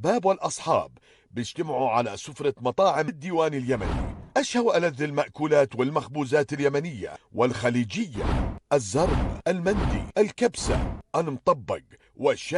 الأحباب والأصحاب بيجتمعوا على سفرة مطاعم الديوان اليمني. أشهى وألذ المأكولات والمخبوزات اليمنية والخليجية: الزرب، المندي، الكبسة، المطبق والشاي